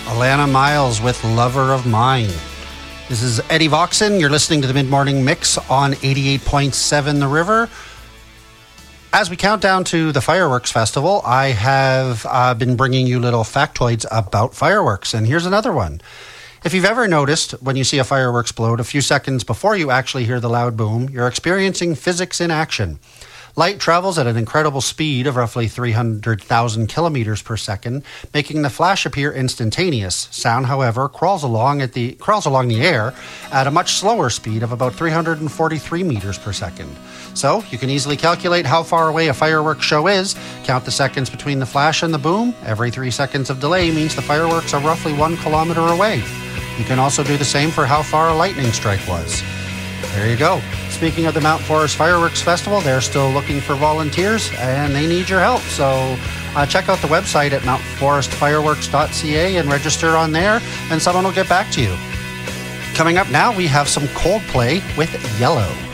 Alana Miles with Lover of Mine. This is Eddie Voxon. You're listening to the Mid-Morning Mix on 88.7 The River. As we count down to the Fireworks Festival, I have been bringing you little factoids about fireworks. And here's another one. If you've ever noticed when you see a fireworks explode, a few seconds before you actually hear the loud boom, you're experiencing physics in action. Light travels at an incredible speed of roughly 300,000 kilometers per second, making the flash appear instantaneous. Sound, however, crawls along the air at a much slower speed of about 343 meters per second. So, you can easily calculate how far away a fireworks show is. Count the seconds between the flash and the boom. Every 3 seconds of delay means the fireworks are roughly 1 kilometer away. You can also do the same for how far a lightning strike was. There you go. Speaking of the Mount Forest Fireworks Festival, they're still looking for volunteers and they need your help. So check out the website at mountforestfireworks.ca and register on there, and someone will get back to you. Coming up now, we have some Coldplay with Yellow.